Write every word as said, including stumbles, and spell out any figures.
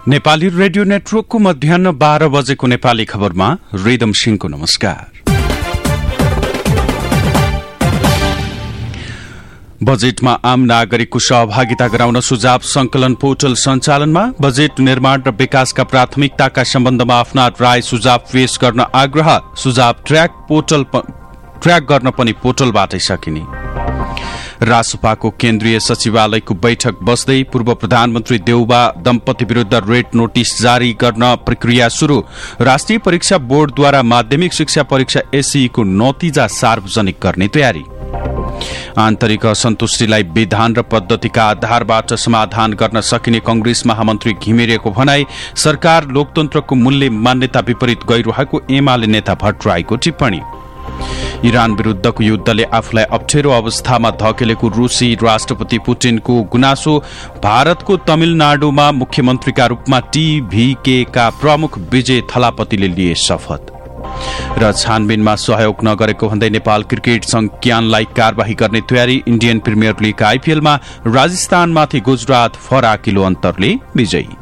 Nepali radio नेटवर्कको मध्याह बाह्र बजेको नेपाली खबरमा रिदम सिंहको नमस्कार। बजेटमा आम नागरिकको सहभागिता गराउन सुझाव संकलन पोर्टल सञ्चालनमा। बजेट निर्माण र विकासका प्राथमिकताका सम्बन्धमा आफ्ना राय सुझाव पेश गर्न आग्रह। सुझाव ट्र्याक पोर्टल ट्र्याक गर्न पनि पोर्टलबाटै सकिने। रासपाको केन्द्रीय सचिवालयको बैठक बस्दै पूर्व प्रधानमन्त्री देउबा दम्पति विरूद्ध रेड नोटिस जारी गर्न प्रक्रिया शुरू। राष्ट्रिय परीक्षा बोर्डद्वारा माध्यमिक शिक्षा परीक्षा एसईको नतिजा सार्वजनिक गर्ने तयारी। आन्तरिक असन्तुष्टिलाई विधान र पद्धतिका आधारबाट समाधान गर्न सकिने कंग्रेस महामन्त्री घिमिरेको भनाई। सरकार लोकतन्त्रको मूल्य मान्यता विपरीत गइरहेको एमाले नेता भट्टराईको टिप्पणी। इरान विरूद्धको युद्धले आफूलाई अप्ठ्यारो अवस्थामा धकेलेको रूसी राष्ट्रपति पुटिनको गुनासो। भारतको तमिलनाडुमा मुख्यमन्त्रीका रूपमा टीभीके का प्रमुख विजय थलापतिले लिए शपथ। र छानबिनमा सहयोग नगरेको भन्दै नेपाल क्रिकेट संघ क्यानलाई कार्यवाही गर्ने तयारी। इन्डियन प्रिमियर लीग आईपीएलमा राजस्थानमाथि गुजरात फराकिलो अन्तरले विजयी।